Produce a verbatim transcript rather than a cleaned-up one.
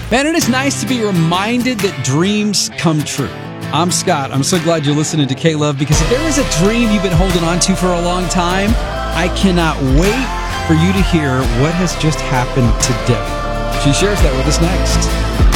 Man, it is nice to be reminded that dreams come true. I'm Scott. I'm so glad you're listening to K-Love, because if there is a dream you've been holding on to for a long time, I cannot wait for you to hear what has just happened today. She shares that with us next.